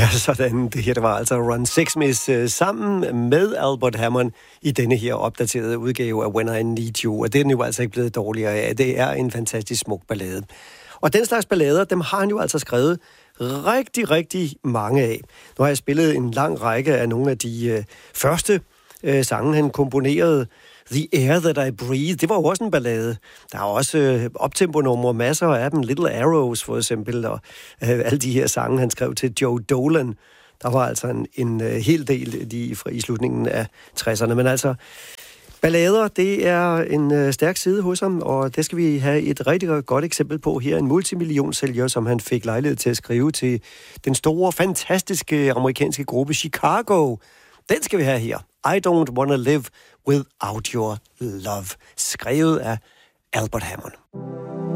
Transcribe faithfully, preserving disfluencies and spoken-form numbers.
Ja, sådan. Det her, det var altså Run Sexsmith uh, sammen med Albert Hammond i denne her opdaterede udgave af When I Need You. Og det er jo altså ikke blevet dårligere af. Det er en fantastisk smuk ballade. Og den slags ballader, dem har han jo altså skrevet rigtig, rigtig mange af. Nu har jeg spillet en lang række af nogle af de uh, første uh, sange, han komponerede. The Air That I Breathe, det var jo også en ballade. Der er også øh, optempo-numre, masser af dem. Little Arrows for eksempel, og øh, alle de her sange, han skrev til Joe Dolan. Der var altså en, en øh, hel del de, fra, i slutningen af tresserne. Men altså, ballader, det er en øh, stærk side hos ham, og det skal vi have et rigtig godt eksempel på her. En multimillionsælger, som han fik lejlighed til at skrive til den store, fantastiske amerikanske gruppe Chicago. Den skal vi have her. I Don't Wanna Live Without Your Love. Skrevet af Albert Hammond.